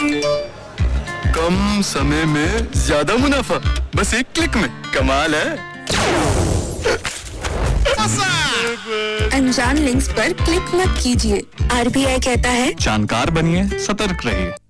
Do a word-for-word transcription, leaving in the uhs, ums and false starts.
कम समय में ज्यादा मुनाफा, बस एक क्लिक में। कमाल है। अनजान लिंक्स पर क्लिक मत कीजिए। आरबीआई कहता है जानकार बनिए, सतर्क रहिए।